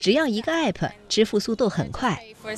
只要一個 app， 支付速度很快。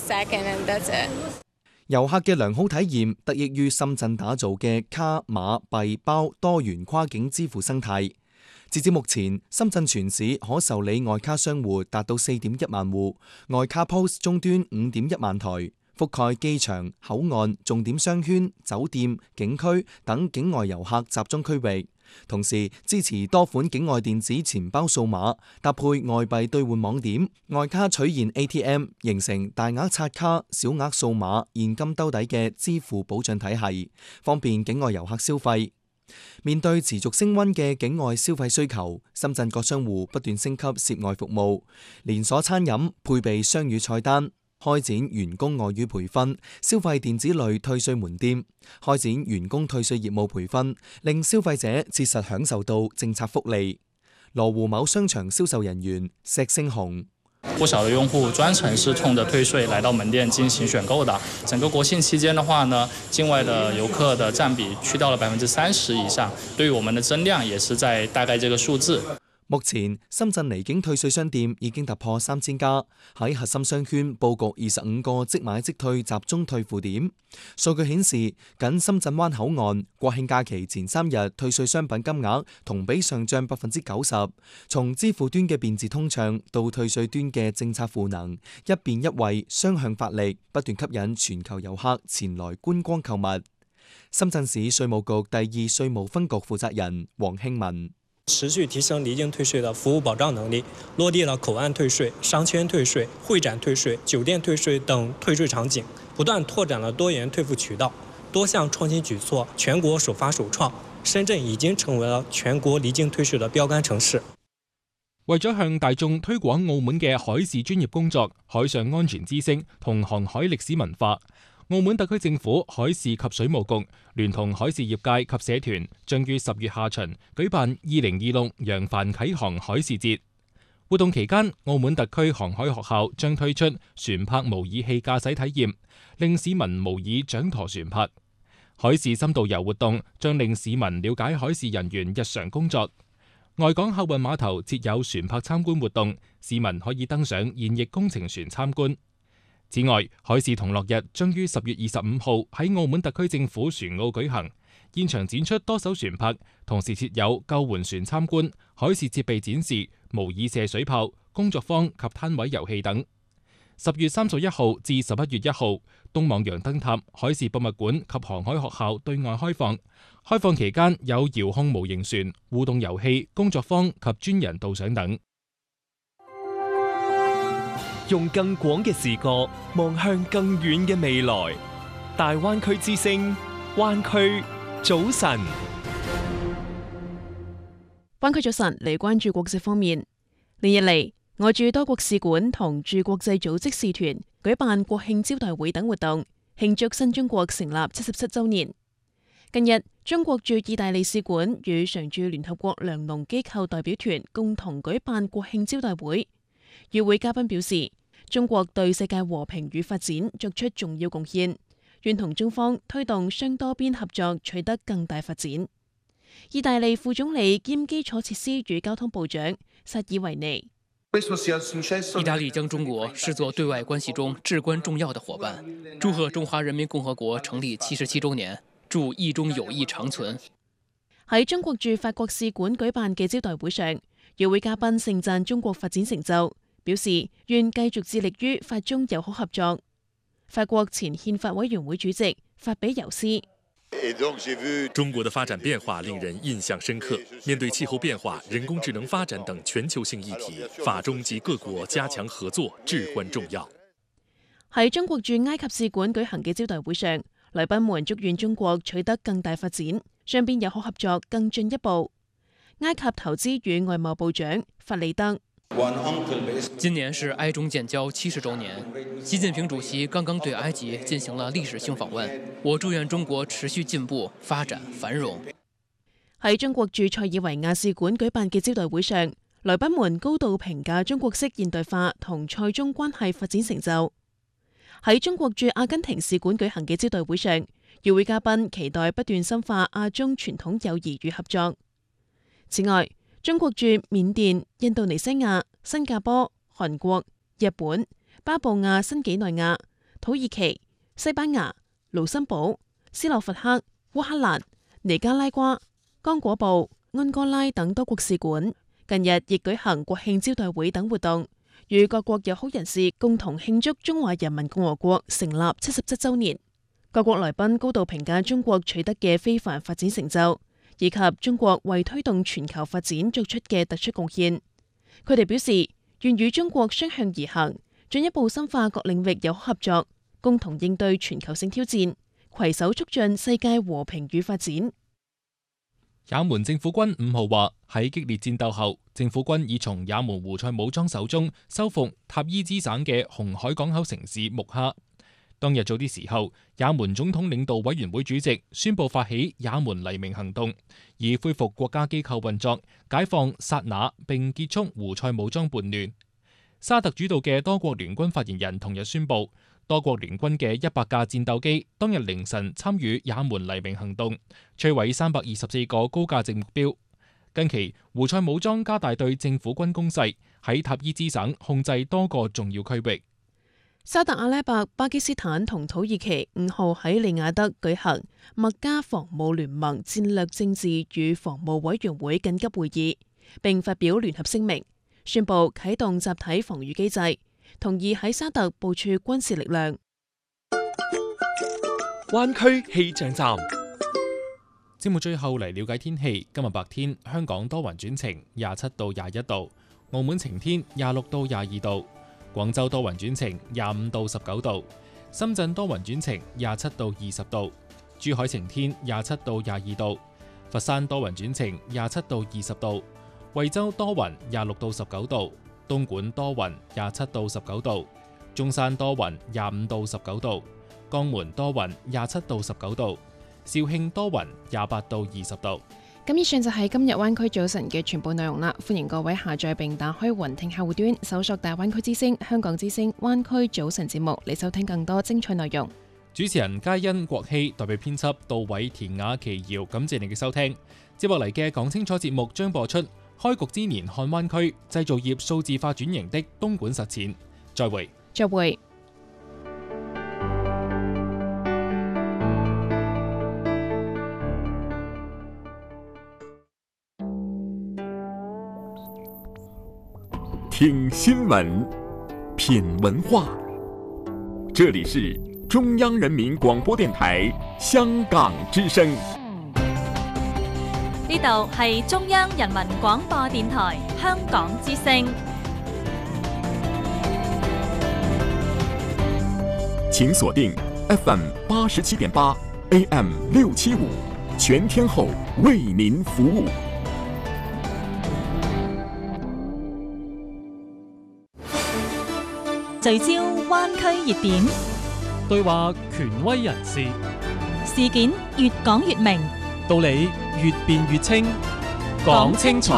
遊客嘅良好體驗得益於深圳打造嘅卡碼幣包多元跨境支付生態。截至目前，深圳全市可受理外卡商戶達到 4.1 萬戶，外卡 POS 終端 5.1 萬台，覆蓋機場、口岸、重點商圈、酒店、景區等境外遊客集中區域。同時支持多款境外電子錢包數碼，搭配外幣兌換網點，外卡取現 ATM， 形成大額刷卡、小額數碼、現金兜底嘅支付保障體系，方便境外遊客消費。面對持續升溫嘅境外消費需求，深圳各商戶不斷升級涉外服務，連鎖餐飲配備雙語菜單，開展員工外語培訓，消費電子類退稅門店，開展員工退稅業務培訓，令消費者切實享受到政策福利。羅湖某商場銷售人員石星紅： 不少的用戶專程是衝着退稅來到門店進行選購的。整個國慶期間的話呢，境外的遊客的佔比去到了30%以上，對於我們的增量也是在大概這個數字。 目前，深圳離境退稅商店已經突破3000家，喺核心商圈佈局25個即買即退集中退付點。數據顯示，僅深圳灣口岸國慶假期前3日退稅商品金額同比上漲90%。從支付端嘅便捷通暢到退稅端嘅政策賦能，一便一惠雙向發力，不斷吸引全球遊客前來觀光購物。深圳市稅務局第2稅務分局負責人黃興文： 持續提升離境退稅的服務保障能力，落地了口岸退稅、商圈退稅、會展退稅、酒店退稅等退稅場景，不斷拓展了多元退付渠道，多項創新舉措全國首發首創。深圳已經成為了全國離境退稅的標杆城市。 為咗向大眾推廣澳門嘅海事專業工作、海上安全知識同航海歷史文化，澳門特區政府海事及水務局聯同海事業界及社團，將於10月下旬舉辦2026揚帆啟航海事節。活動期間，澳門特區航海學校將推出船舶模擬器駕駛體驗，令市民模擬掌舵船舶。海事深度遊活動將令市民了解海事人員日常工作。外港客運碼頭設有船舶參觀活動，市民可以登上現役工程船參觀。此外，海事同樂日將於10月25號喺澳門特區政府船澳舉行，現場展出多艘船舶，同時設有救援船參觀、海事設備展示、模擬射水炮、工作坊及攤位遊戲等。10月31號至11月1號，東望洋燈塔、海事博物館及航海學校對外開放。開放期間有遙控模型船、互動遊戲、工作坊及專人導賞等。 用更廣嘅視角望向更遠嘅未來。大灣區之聲，灣區早晨。 灣區早晨，嚟關注國際方面。連日嚟，外駐多國使館同駐國際組織使團舉辦國慶招待會等活動，慶祝新中國成立77週年。近日，中國駐意大利使館與常駐聯合國糧農機構代表團共同舉辦國慶招待會。與會嘉賓表示，中國對世界和平與發展作出重要貢獻，願同中方推動雙多邊合作取得更大發展。意大利副總理兼基礎設施與交通部長薩爾維尼： 意大利將中國視作對外關係中至關重要的夥伴，祝賀中華人民共和國成立77週年，祝意中友誼長存。 喺中國駐法國使館舉辦嘅招待會上，與會嘉賓盛讚中國發展成就，表示願繼續致力於法中友好合作。法國前憲法委員會主席法比尤斯： 中國的發展變化令人印象深刻。面對氣候變化、人工智能發展等全球性議題，法中及各國加強合作至關重要。 喺中國駐埃及使館舉行嘅招待會上，來賓們祝願中國取得更大發展，雙邊友好合作更進一步。埃及投資與外貿部長法利德： 今年是埃中建交70週年，習近平主席剛剛對埃及進行了歷史性訪問，我祝願中國持續進步、發展繁榮。 喺中國駐塞爾維亞使館舉辦嘅招待會上，來賓們高度評價中國式現代化同塞中關係發展成就。喺中國駐阿根廷使館舉行嘅招待會上，與會嘉賓期待不斷深化亞中傳統友誼與合作。此外，中國駐緬甸、印度尼西亞、新加坡、 韓國、日本、巴布亞新幾內亞、土耳其、西班牙、盧森堡、斯洛伐克、烏克蘭、尼加拉瓜、剛果布、安哥拉等多國使館。近日亦舉行國慶招待會等活動，與各國友好人士共同慶祝中華人民共和國成立77週年。各國來賓高度評價中國取得嘅非凡發展成就，以及中國為推動全球發展作出嘅突出貢獻。佢哋表示願與中國相向而行，進一步深化各領域友好合作，共同應對全球性挑戰，攜手促進世界和平與發展。 也門政府軍5號話，喺激烈戰鬥後，政府軍已從也門胡塞武裝手中收復塔伊茲省嘅紅海港口城市木哈。當日早啲時候，也門總統領導委員會主席宣布發起也門黎明行動，以恢復國家機構運作，解放薩那並結束胡塞武裝叛亂。沙特主導嘅多國聯軍發言人同日宣布，多國聯軍嘅100架戰鬥機當日凌晨參與也門黎明行動，摧毀324個高價值目標。近期胡塞武裝加大對政府軍攻勢，喺塔伊茲省控制多個重要區域。 沙特阿拉伯、巴基斯坦同土耳其5號喺利雅得舉行麥加防務聯盟戰略政治與防務委員會緊急會議，並發表聯合聲明，宣布啟動集體防禦機制，同意喺沙特部署軍事力量。 灣區氣象站， 節目最後嚟了解天氣。今日白天香港多雲轉晴，27到21度；澳門晴天，26到22度；廣州多雲轉晴，25到19度；深圳多雲轉晴，27到20度；珠海晴天，27到22度；佛山多雲轉晴，27到20度；惠州多雲，26到19度；東莞多雲，27到19度；中山多雲，25到19度；江門多雲，27到19度；肇慶多雲，28到20度。 咁以上就係今日灣區早晨嘅全部內容啦。歡迎各位下載並打開雲聽客戶端，搜索大灣區之聲、香港之聲、灣區早晨節目嚟收聽更多精彩內容。 主持人嘉欣、國希，代表編輯杜偉、田雅、奇瑤，感謝你嘅收聽。接落嚟嘅講清楚節目將播出開局之年看灣區製造業數字化轉型的東莞實踐。再會。 再會。 听新闻，品文化，这里是中央人民廣播電台香港之聲。 呢度係中央人民廣播電台香港之聲。 請鎖定 FM 87.8 AM 675，全天候為您服務。 聚焦灣區熱點， 對話權威人士， 事件越講越明， 道理越辯越清，講清楚。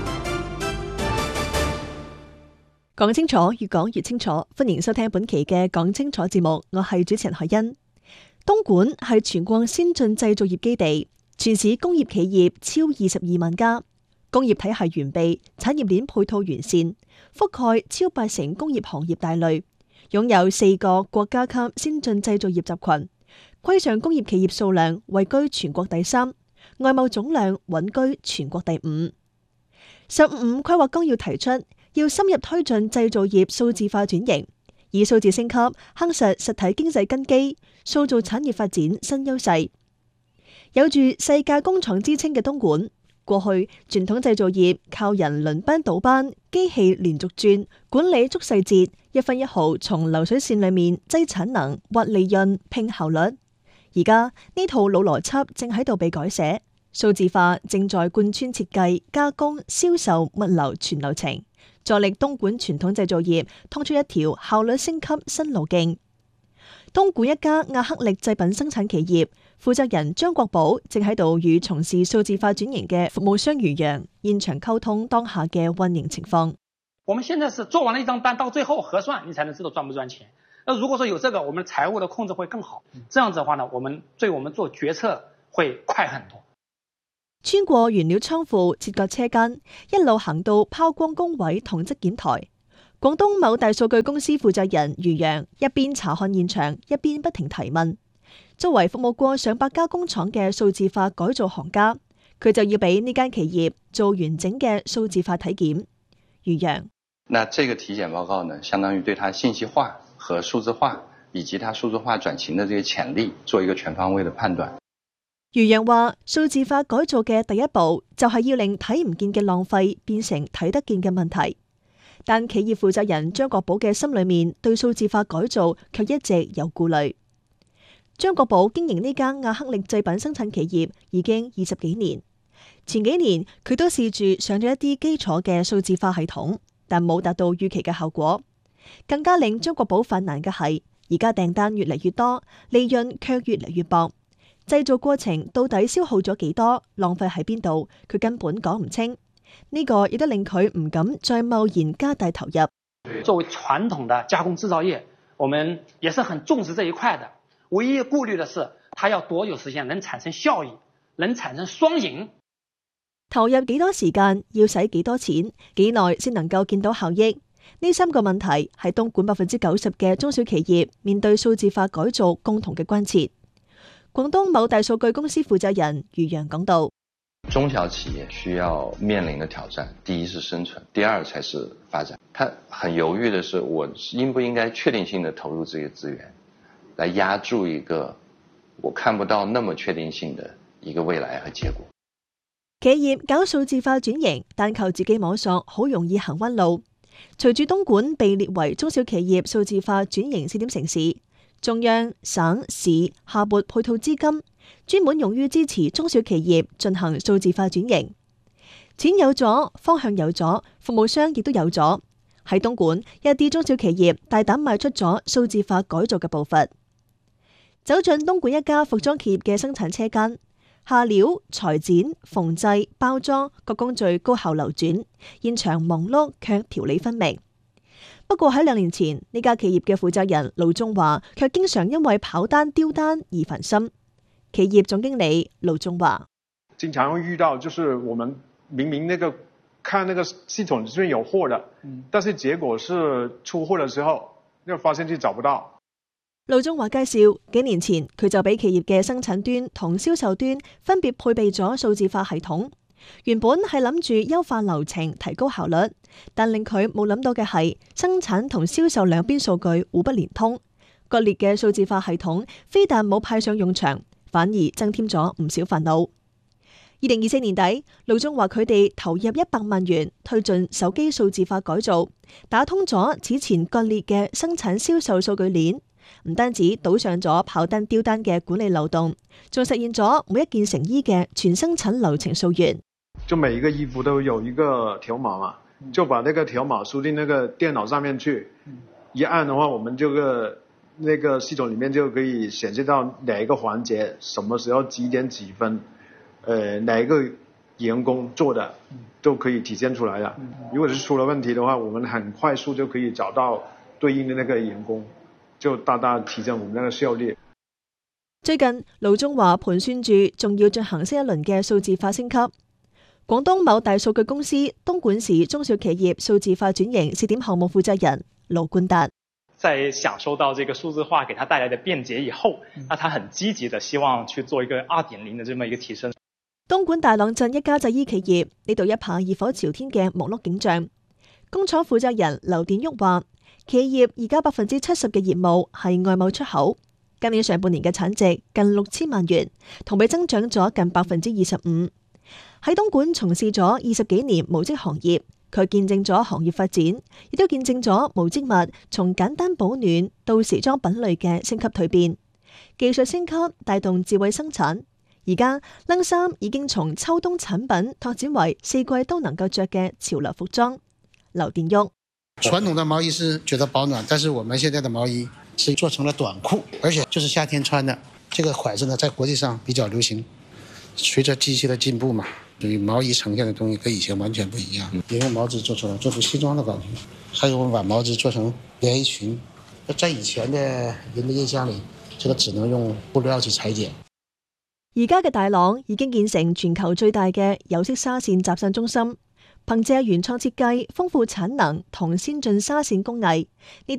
講清楚，越講越清楚。歡迎收聽本期嘅講清楚節目，我係主持人海欣。東莞係全國先進製造業基地，全市工業企業超22萬家，工業體系完備，產業鏈配套完善，覆蓋超80%工業行業大類，擁有4個國家級先進製造業集群，規上工業企業數量位居全國第3，外貿總量穩居全國第5。15規劃綱要提出，要深入推進製造業數字化轉型，以數字升級夯實實體經濟根基，塑造產業發展新優勢。有住世界工廠之稱嘅東莞，過去傳統製造業靠人輪班倒班，機器連續轉，管理捉細節，一分一毫從流水線裏面擠產能、挖利潤、拼效率。而家呢套老邏輯正喺度被改寫，數字化正在貫穿設計、加工、銷售、物流全流程，助力東莞傳統製造業通出一條效率升級新路徑。東莞一家亞克力製品生產企業負責人張國寶正喺度與從事數字化轉型嘅服務商余洋現場溝通當下嘅運營情況。 我們現在是做完了一張單，到最後核算，你才能知道賺不賺錢。那如果說有這個，我們財務的控制會更好。這樣子的話呢，我們做決策會快很多。 穿過原料倉庫，切割車間，一路行到拋光工位同質檢台。 廣東某大數據公司負責人余洋一邊查看現場，一邊不停提問。作為服務過上百家工廠嘅數字化改造行家，佢就要俾呢間企業做完整嘅數字化體檢。余洋： 那這個體檢報告呢，相當於對它信息化和數字化以及它數字化轉型的這個潛力做一個全方位的判斷。 余洋話：數字化改造嘅第一步就係要令睇唔見嘅浪費變成睇得見嘅問題。但企業負責人張國寶嘅心裏面對數字化改造卻一直有顧慮。張國寶經營呢間亞克力製品生產企業已經20幾年，前幾年佢都試住上咗一啲基礎嘅數字化系統，但冇達到預期嘅效果。更加令張國寶犯難嘅係，而家訂單越嚟越多，利潤卻越嚟越薄。製造過程到底消耗咗幾多，浪費喺邊度，佢根本講唔清。呢個亦都令佢唔敢再貿然加大投入。 作為傳統的加工製造業，我們也是很重視這一塊的。唯一顧慮的是，它要多久時間能產生效益，能產生雙贏。 投入幾多時間，要使幾多錢，幾耐先能夠見到效益？呢3個問題係東莞90%嘅中小企業面對數字化改造共同嘅關切。廣東某大數據公司負責人余洋講道： 中小企業需要面臨的挑戰，第一是生存，第二才是發展。他很猶豫的是，我應不應該確定性的投入這些資源，來壓住一個我看不到那麼確定性的一個未來和結果。 企業搞數字化轉型，單靠自己摸索，好容易行彎路。隨住東莞被列為中小企業數字化轉型試點城市，中央、省、市下撥配套資金，專門用於支持中小企業進行數字化轉型。錢有咗，方向有咗，服務商亦都有咗。喺東莞，一啲中小企業大膽邁出咗數字化改造嘅步伐。走進東莞一家服裝企業嘅生產車間，下料、裁剪、縫製、包裝各工序高效流轉，現場忙碌卻條理分明。不過喺2年前，呢家企業嘅負責人盧仲華卻經常因為跑單丟單而煩心。企業總經理盧仲華： 經常會遇到，就是我們明明看那個系統裡面有貨的，但是結果是出貨的時候，那個發現器找不到。 盧仲華介紹，幾年前佢就俾企業嘅生產端同銷售端分別配備咗數字化系統。原本係諗住優化流程、提高效率，但令佢冇諗到嘅係生產同銷售兩邊數據互不連通。割裂嘅數字化系統非但冇派上用場，反而增添咗唔少煩惱。2024年底，盧仲華佢哋投入100萬元推進手機數字化改造，打通咗此前割裂嘅生產銷售數據鏈。唔單止堵上咗跑單丟單嘅管理漏洞，仲實現咗每一件成衣嘅全生產流程溯源。 就每一個衣服都有一個條碼嘛，就把那個條碼輸進那個電腦上面去，一按的話，我們那個系統裡面就可以顯示到哪一個環節什麼時候幾點幾分，哪一個員工做的都可以體現出來了。如果是出了問題的話，我們很快速就可以找到對應的那個員工，就大大提升我們那個效率。 最近盧仲華盤算住仲要進行新一輪嘅數字化升級。廣東某大數據公司東莞市中小企業數字化轉型試點項目負責人盧冠達： 在享受到這個數字化給他帶來的便捷以後，那他很積極的希望去做一個2.0的這麼一個提升。 東莞大朗鎮一家製衣企業，呢度一派熱火朝天嘅忙碌景象。工廠負責人劉殿旭話：企業而家70%嘅業務係外貿出口，今年上半年嘅產值近6000萬元，同比增長咗近25%。喺東莞從事咗20幾年毛織行業，佢見證咗行業發展，亦都見證咗毛織物從簡單保暖到時裝品類嘅升級蛻變，技術升級帶動智慧生產。而家冷衫已經從秋冬產品拓展為4季都能夠着嘅潮流服裝。劉殿旭： 傳統的毛衣是覺得保暖，但是我們現在的毛衣是做成了短褲，而且就是夏天穿的。這個款式呢，在國際上比較流行。隨着機器的進步嘛，所以毛衣呈現的東西跟以前完全不一樣。也用毛織做出西裝的感覺，還有我們把毛織做成連衣裙。在以前的人的印象裡，這個只能用布料去裁剪。 而家嘅大朗已經建成全球最大嘅有色紗線集散中心， 憑借原創設計、豐富產能同先進紗線工藝，呢啲